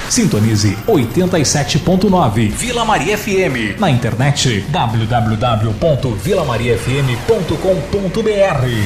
Sintonize 87.9 Vila Maria FM. Na internet www.vilamariafm.com.br.